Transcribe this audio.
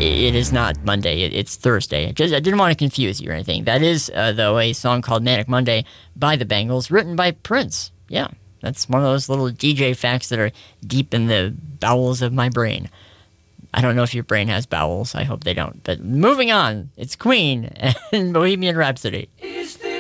It is not Monday. It's Thursday. I didn't want to confuse you or anything. That is, though, a song called Manic Monday by the Bangles, written by Prince. Yeah, that's one of those little DJ facts that are deep in the bowels of my brain. I don't know if your brain has bowels. I hope they don't. But moving on, it's Queen and Bohemian Rhapsody.